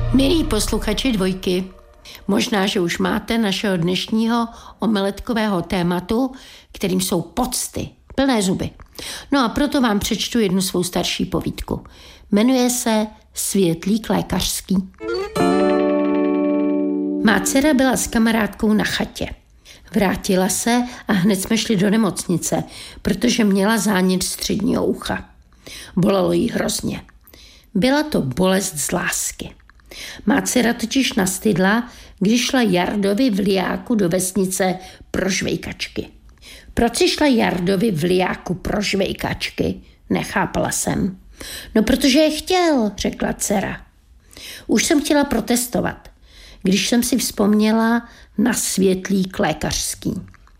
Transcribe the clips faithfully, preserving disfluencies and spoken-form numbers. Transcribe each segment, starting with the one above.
Milí posluchači Dvojky, možná, že už máte našeho dnešního omeletkového tématu, kterým jsou pocty, plné zuby. No a proto vám přečtu jednu svou starší povídku. Jmenuje se Světlík lékařský. Má dcera byla s kamarádkou na chatě. Vrátila se a hned jsme šli do nemocnice, protože měla zánět středního ucha. Bolelo jí hrozně. Byla to bolest z lásky. Má dcera totiž nastydla, když šla Jardovi v lijáku do vesnice pro žvejkačky. Proč si šla Jardovi v lijáku pro žvejkačky? Nechápala jsem. No, protože je chtěl, řekla dcera. Už jsem chtěla protestovat, když jsem si vzpomněla na Světlík lékařský.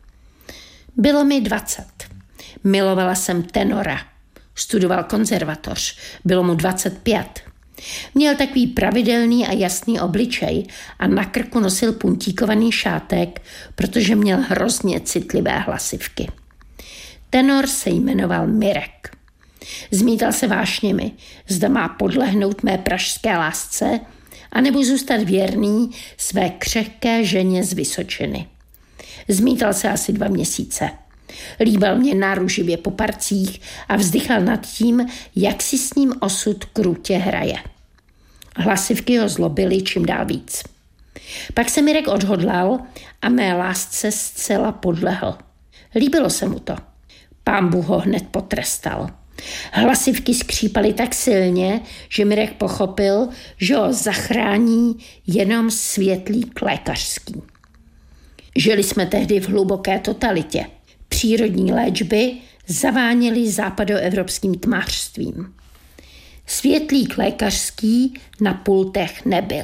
Bylo mi dvacet. Milovala jsem tenora. Studoval konzervatoř. Bylo mu dvacet pět. Měl takový pravidelný a jasný obličej a na krku nosil puntíkovaný šátek, protože měl hrozně citlivé hlasivky. Tenor se jmenoval Mirek. Zmítal se vášněmi, zda má podlehnout mé pražské lásce anebo zůstat věrný své křehké ženě z Vysočiny. Zmítal se asi dva měsíce. Líbal mě náruživě po parcích a vzdychal nad tím, jak si s ním osud krutě hraje. Hlasivky ho zlobily čím dál víc. Pak se Mirek odhodlal a mé lásce zcela podlehl. Líbilo se mu to. Pán Bůh ho hned potrestal. Hlasivky skřípaly tak silně, že Mirek pochopil, že ho zachrání jenom Světlík lékařský. Žili jsme tehdy v hluboké totalitě. Přírodní léčby zaváněly západoevropským tmářstvím. Světlík lékařský na pultech nebyl.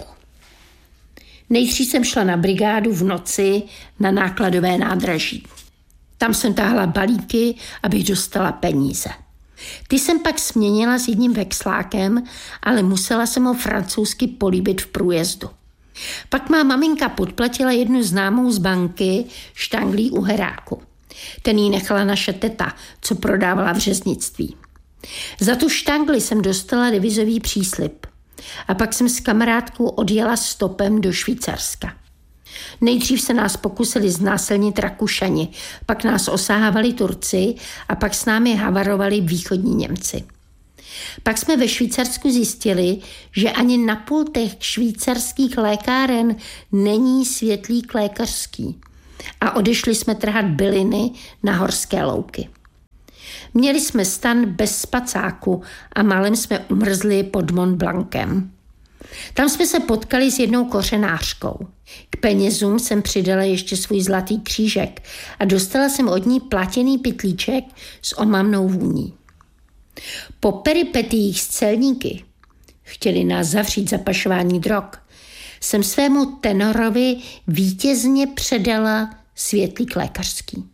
Nejdřív jsem šla na brigádu v noci na nákladové nádraží. Tam jsem táhla balíky, abych dostala peníze. Ty jsem pak směnila s jedním vexlákem, ale musela jsem ho francouzsky políbit v průjezdu. Pak má maminka podplatila jednu známou z banky štanglí u heráku. Ten jí nechala naše teta, co prodávala v řeznictví. Za tu štangli jsem dostala devizový příslib. A pak jsem s kamarádkou odjela stopem do Švýcarska. Nejdřív se nás pokusili znásilnit Rakušani, pak nás osahávali Turci a pak s námi havarovali východní Němci. Pak jsme ve Švýcarsku zjistili, že ani na pultech švýcarských lékáren není Světlík lékařský. A odešli jsme trhat byliny na horské louky. Měli jsme stan bez spacáku a málem jsme umrzli pod Mont Blancem. Tam jsme se potkali s jednou kořenářkou. K penězům jsem přidala ještě svůj zlatý křížek a dostala jsem od ní platěný pytlíček s omamnou vůní. Po peripetiích s celníky, chtěli nás zavřít za pašování drog, jsem svému tenorovi vítězně předala Světlík lékařský.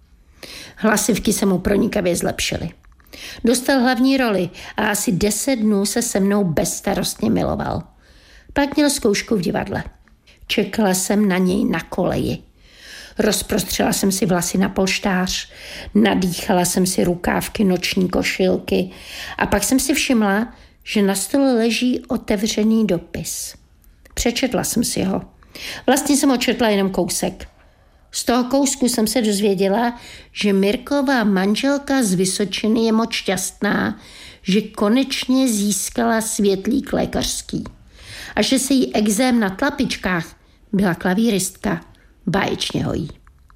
Hlasivky se mu pronikavě zlepšily. Dostal hlavní roli a asi deset dnů se se mnou bezstarostně miloval. Pak měl zkoušku v divadle. Čekala jsem na něj na koleji. Rozprostřela jsem si vlasy na polštář, nadýchala jsem si rukávky noční košilky a pak jsem si všimla, že na stole leží otevřený dopis. Přečetla jsem si ho. Vlastně jsem ho četla jenom kousek. Z toho kousku jsem se dozvěděla, že Mirková manželka z Vysočiny je moc šťastná, že konečně získala Světlík lékařský a že se jí exém na tlapičkách byla klavíristka, báječně hojí.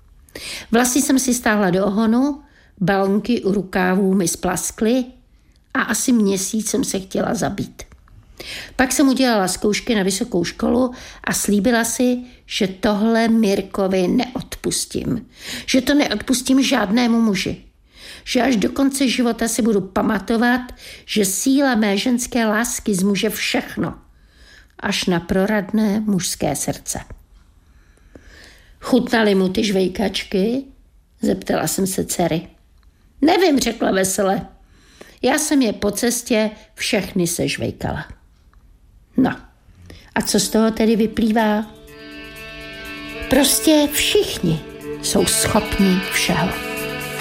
Vlasy jsem si stáhla do ohonu, balonky u rukávů mi splaskly a asi měsíc jsem se chtěla zabít. Pak jsem udělala zkoušky na vysokou školu a slíbila si, že tohle Mirkovi neodpustím. Že to neodpustím žádnému muži. Že až do konce života si budu pamatovat, že síla mé ženské lásky zmůže všechno. Až na proradné mužské srdce. Chutnaly mu ty žvejkačky? Zeptala jsem se dcery. Nevím, řekla vesele. Já jsem je po cestě všechny sežvejkala. No, a co z toho tedy vyplývá? Prostě všichni jsou schopni všeho.